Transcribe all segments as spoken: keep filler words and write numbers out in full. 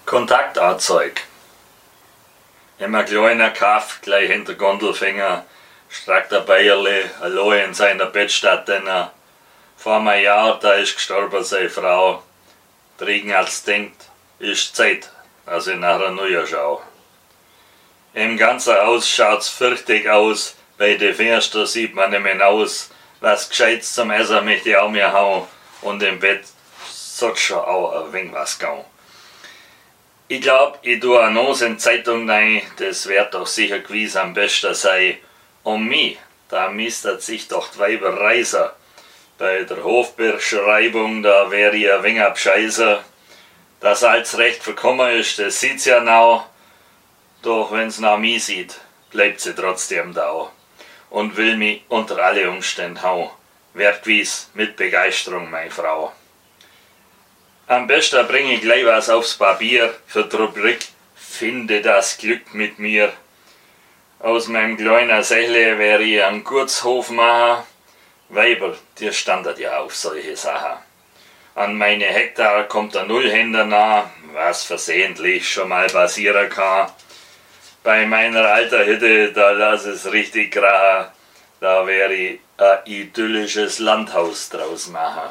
Kontaktanzeig. Immer kleiner Kaff, gleich hinter Gondelfinger, streckt der Bayerli allein in seiner Bettstatt, denn er vor einem Jahr, da ist gestorben seine Frau. Der Ignaz denkt, ist Zeit, dass ich nachher neu schau. Im ganzen Haus schaut's fürchtig aus, bei den Fenstern sieht man nicht mehr aus, was Gescheites zum Essen möchte ich auch mir hauen, und im Bett sollte schon auch ein wenig was gehen. Ich glaub, ich tue eine Nose in die Zeitung rein, das wird doch sicher gewiss am besten sein. Um mich, da mistet sich doch die Weiber reisen. Bei der Hofbeschreibung, da wär ich ein wenig abscheiße. Dass alles recht verkommen ist, das sieht's ja now. Doch wenn's nach mir sieht, bleibt sie trotzdem da. Und will mich unter alle Umstände hauen. Wird gewiss mit Begeisterung, meine Frau. Am besten bringe ich gleich was aufs Papier für die Rubrik Finde das Glück mit mir. Aus meinem kleinen Sächle wäre ich einen Gutshof machen. Weiber, die standet ja auf solche Sachen. An meine Hektar kommt der Nullhänder nah, was versehentlich schon mal passieren kann. Bei meiner alten Hütte, da lass es richtig krachen. Da wäre ich ein idyllisches Landhaus draus machen.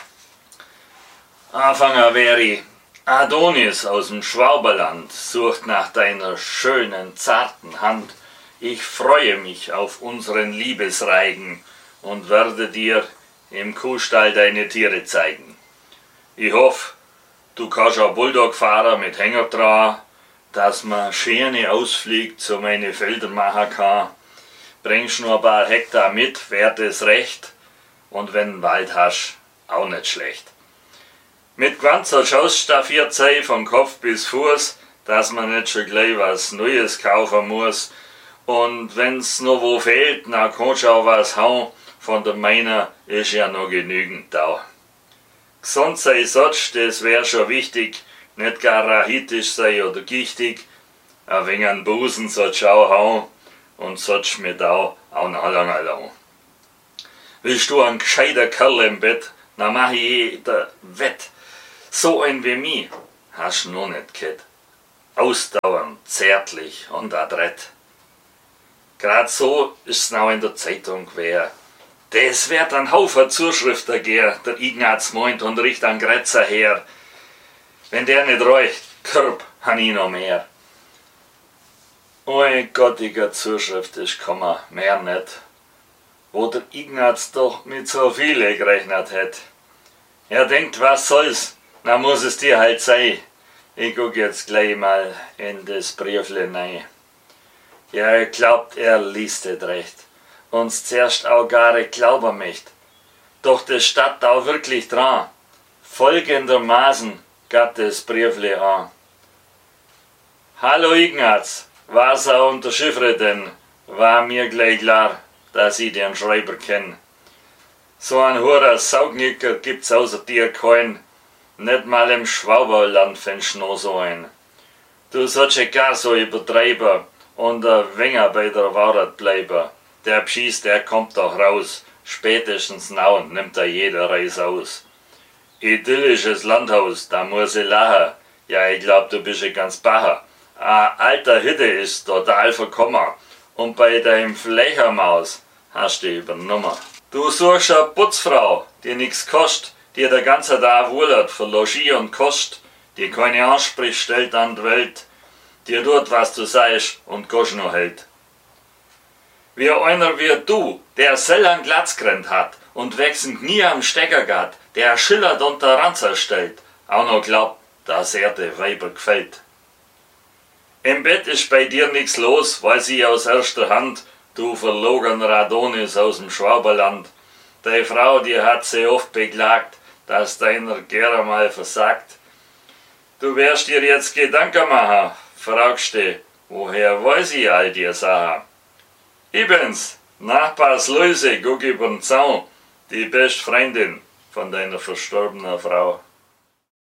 Anfänger wäre ich Adonis aus dem Schwaberland, sucht nach deiner schönen, zarten Hand. Ich freue mich auf unseren Liebesreigen und werde dir im Kuhstall deine Tiere zeigen. Ich hoffe, du kannst auch Bulldog fahren mit Hänger dran, dass man schöne Ausflüge zu meinen Feldern machen kann. Bringst nur ein paar Hektar mit, wär das recht, und wenn du Wald hast, auch nicht schlecht. Mit ganzer Schausstaffiert sei von Kopf bis Fuß, dass man nicht schon gleich was Neues kaufen muss. Und wenn's noch wo fehlt, na kannst du auch was hauen, von der meiner ist ja noch genügend da. Gesund sei sonst, das wär schon wichtig, nicht gar rachitisch sei oder gichtig. Ein wenig an Busen sollst du auch hauen und sollst mit da auch noch lange lang. Willst du ein gescheiter Kerl im Bett, na mach ich jeder wett. So ein wie mich hast du noch nicht gehabt. Ausdauernd, zärtlich und adrett. Grad so ist's noch in der Zeitung gewesen. Das wird ein Haufen Zuschriften gehen, der Ignaz meint und riecht an Grätzer her. Wenn der nicht reicht, Körb han ich noch mehr. Oi gottiger Zuschrift ist gekommen, mehr nicht. Wo der Ignaz doch mit so viele gerechnet hätt. Er denkt, was soll's? Na muss es dir halt sein. Ich guck jetzt gleich mal in das Briefle rein. Ja, er glaubt, er liest es recht. Uns zuerst auch gar glauben möcht. Doch das steht auch wirklich dran. Folgendermaßen gab das Briefle an. Hallo Ignaz, was er unterschiffre denn? War mir gleich klar, dass ich den Schreiber kenn. So ein hoher Saugnicker gibt's außer dir keinen. Nicht mal im Schwaberland findest du noch so ein. Du sollst ja gar so übertreiben und ein wenig bei der Wahrheit bleiben. Der Pschieß, der kommt doch raus. Spätestens now nimmt er jeder Reis aus. Idyllisches Landhaus, da muss ich lachen. Ja, ich glaub, du bist ja ganz bacher. A alter Hütte ist total verkommen. Und bei deinem Flechermaus hast du übernommen. Du suchst eine Putzfrau, die nix kostet, die der ganze Tag wohlert für Logis und Kost, die keine Ansprich stellt an die Welt, die tut, was du sagst und Gosch noch hält. Wie einer wie du, der selber einen Glatzgrenz hat und wechselnd nie am Stecker geht, der schillert und der Ranzer stellt, auch noch glaubt, dass er der Weiber gefällt. Im Bett ist bei dir nix los, weiß ich aus erster Hand, du verlogener Adonis aus dem Schwaberland. Deine Frau, die hat sie oft beklagt, dass deiner gerne mal versagt. Du wirst dir jetzt Gedanken machen, fragst du, woher weiß ich all die Sachen? Ich bin's, Nachbars Luise, guck übern Zaun, die beste Freundin von deiner verstorbenen Frau.